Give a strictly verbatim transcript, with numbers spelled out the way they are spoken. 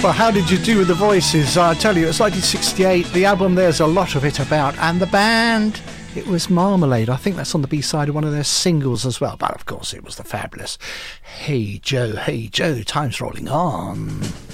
Well, how did you do with the voices? I tell you, it's nineteen sixty-eight. The album, there's a lot of it about. And the band, it was Marmalade. I think that's on the B-side of one of their singles as well. But, of course, it was the fabulous Hey Joe, Hey Joe, time's rolling on.